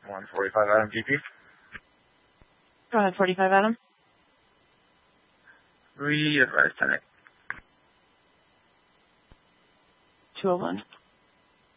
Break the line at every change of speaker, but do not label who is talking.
145 Adam GP.
Go ahead, 45 Adam.
Re-advise 10.
201.